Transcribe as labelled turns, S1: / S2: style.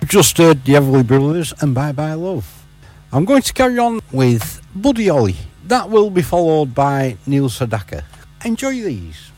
S1: Just heard the Everly Brothers and Bye Bye Love. I'm going to carry on with Buddy Holly. That will be followed by Neil Sedaka. Enjoy these.